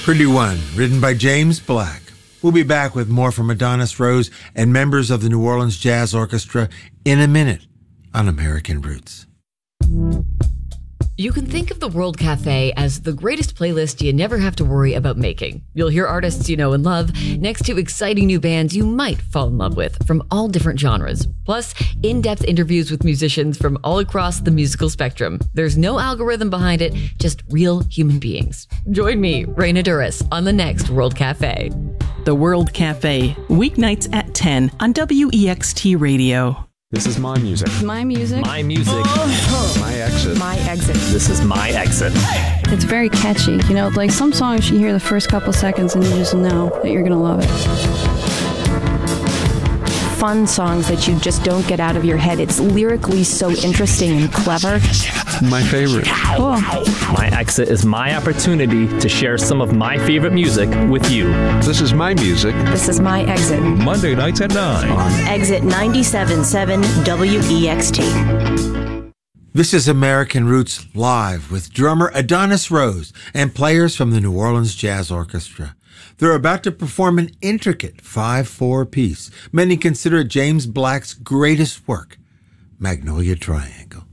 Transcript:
Pretty One, written by James Black. We'll be back with more from Adonis Rose and members of the New Orleans Jazz Orchestra in a minute on American Roots. You can think of the World Cafe as the greatest playlist you never have to worry about making. You'll hear artists you know and love next to exciting new bands you might fall in love with from all different genres. Plus, in-depth interviews with musicians from all across the musical spectrum. There's no algorithm behind it, just real human beings. Join me, Raina Duras, on the next World Cafe. The World Cafe, weeknights at 10 on WEXT Radio. This is my music. My music. My music. My exit. My exit. This is my exit. It's very catchy. You know, like some songs you hear the first couple seconds and you just know that you're going to love it. Fun songs that you just don't get out of your head. It's lyrically so interesting and clever. My favorite. Cool. My exit is my opportunity to share some of my favorite music with you. This is my music. This is my exit. Monday nights at 9 On Exit 97.7 WEXT. This is American Roots Live with drummer Adonis Rose and players from the New Orleans Jazz Orchestra. They're about to perform an intricate 5/4 piece. Many consider it James Black's greatest work, Magnolia Triangle.